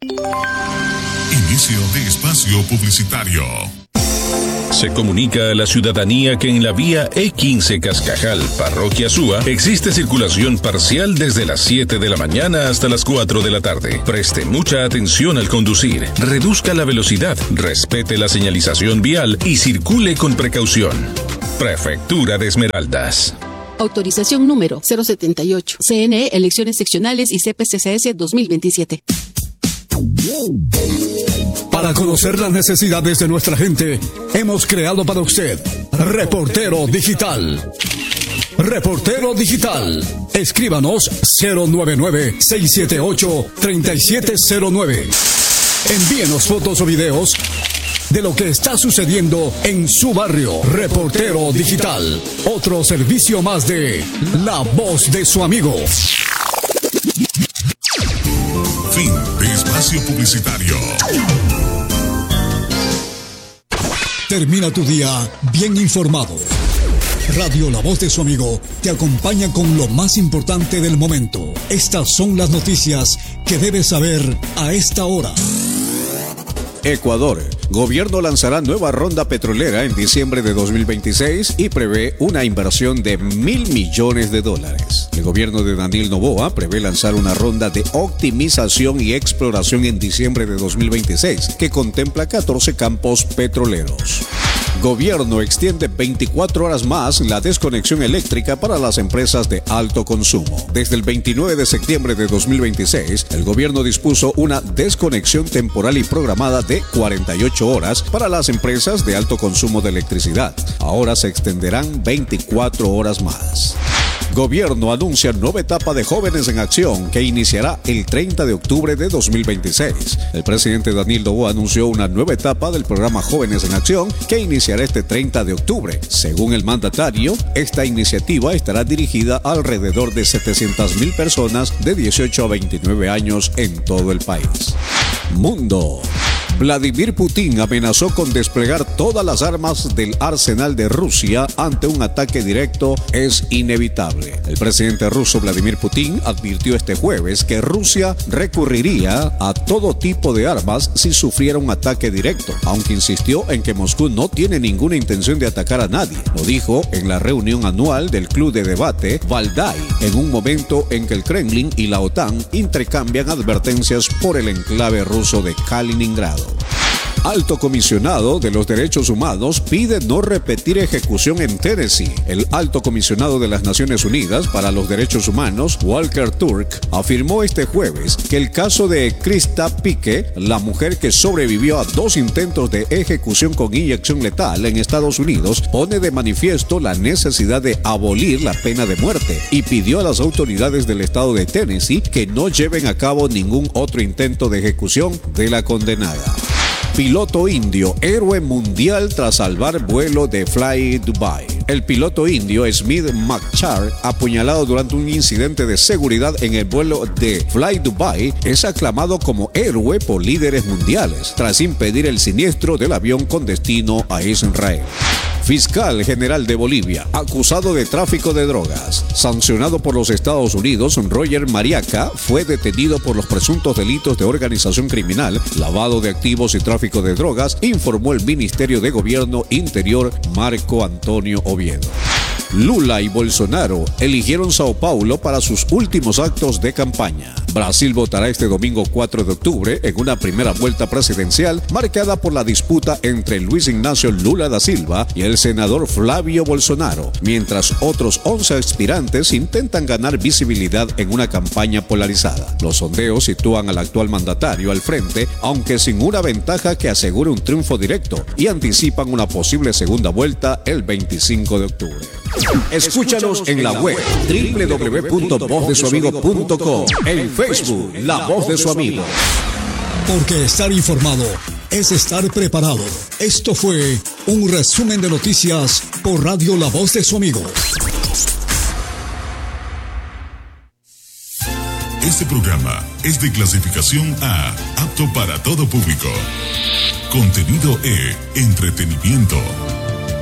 Inicio de espacio publicitario. Se comunica a la ciudadanía que en la vía E15 Cascajal, Parroquia Súa, existe circulación parcial desde las 7 de la mañana hasta las 4 de la tarde. Preste mucha atención al conducir, reduzca la velocidad, respete la señalización vial y circule con precaución. Prefectura de Esmeraldas. Autorización número 078. CNE, Elecciones Seccionales y CPCCS 2027. Para conocer las necesidades de nuestra gente, hemos creado para usted Reportero Digital. Reportero Digital. Escríbanos 099-678-3709. Envíenos fotos o videos de lo que está sucediendo en su barrio. Reportero Digital. Otro servicio más de La Voz de su Amigo. Fin de espacio publicitario. Termina tu día bien informado. Radio La Voz de su Amigo te acompaña con lo más importante del momento. Estas son las noticias que debes saber a esta hora. Ecuador. Gobierno lanzará nueva ronda petrolera en diciembre de 2026 y prevé una inversión de $1.000 millones. El gobierno de Daniel Noboa prevé lanzar una ronda de optimización y exploración en diciembre de 2026 que contempla 14 campos petroleros. Gobierno extiende 24 horas más la desconexión eléctrica para las empresas de alto consumo. Desde el 29 de septiembre de 2026, el gobierno dispuso una desconexión temporal y programada de 48 horas para las empresas de alto consumo de electricidad. Ahora se extenderán 24 horas más. Gobierno anuncia nueva etapa de Jóvenes en Acción que iniciará el 30 de octubre de 2026. El presidente Daniel Noboa anunció una nueva etapa del programa Jóvenes en Acción que iniciará este 30 de octubre. Según el mandatario, esta iniciativa estará dirigida a alrededor de 700,000 personas de 18 a 29 años en todo el país. Mundo. Vladimir Putin amenazó con desplegar todas las armas del arsenal de Rusia ante un ataque directo. Es inevitable. El presidente ruso Vladimir Putin advirtió este jueves que Rusia recurriría a todo tipo de armas si sufriera un ataque directo, aunque insistió en que Moscú no tiene ninguna intención de atacar a nadie. Lo dijo en la reunión anual del Club de Debate Valdai, en un momento en que el Kremlin y la OTAN intercambian advertencias por el enclave ruso de Kaliningrado. Alto comisionado de los derechos humanos pide no repetir ejecución en Tennessee. El alto comisionado de las Naciones Unidas para los Derechos Humanos, Volker Turk, afirmó este jueves que el caso de Krista Pique, la mujer que sobrevivió a 2 intentos de ejecución con inyección letal en Estados Unidos, pone de manifiesto la necesidad de abolir la pena de muerte y pidió a las autoridades del estado de Tennessee que no lleven a cabo ningún otro intento de ejecución de la condenada. Piloto indio, héroe mundial tras salvar vuelo de Fly Dubai. El piloto indio Smith McChar, apuñalado durante un incidente de seguridad en el vuelo de Fly Dubai, es aclamado como héroe por líderes mundiales tras impedir el siniestro del avión con destino a Israel. Fiscal General de Bolivia, acusado de tráfico de drogas. Sancionado por los Estados Unidos, Roger Mariaca fue detenido por los presuntos delitos de organización criminal, lavado de activos y tráfico de drogas, informó el Ministerio de Gobierno Interior Marco Antonio Oviedo. Lula y Bolsonaro eligieron Sao Paulo para sus últimos actos de campaña. Brasil votará este domingo 4 de octubre en una primera vuelta presidencial marcada por la disputa entre Luis Ignacio Lula da Silva y el senador Flavio Bolsonaro, mientras otros 11 aspirantes intentan ganar visibilidad en una campaña polarizada. Los sondeos sitúan al actual mandatario al frente, aunque sin una ventaja que asegure un triunfo directo, y anticipan una posible segunda vuelta el 25 de octubre. Escúchanos en la web www.vozdesuamigo.com, en Facebook La Voz de su Amigo. Porque estar informado es estar preparado. Esto fue un resumen de noticias por Radio La Voz de su Amigo. Este programa es de clasificación A, apto para todo público. Contenido E, entretenimiento.